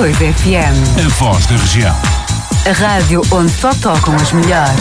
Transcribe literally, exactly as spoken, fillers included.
dois F M. A voz da região. A rádio onde só tocam as melhores.